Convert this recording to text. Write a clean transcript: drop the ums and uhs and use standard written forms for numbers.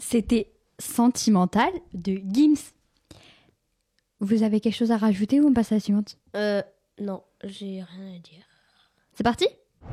C'était Sentimental de Gims. Vous avez quelque chose à rajouter ou on passe à la suivante ? Non, j'ai rien à dire. C'est parti ?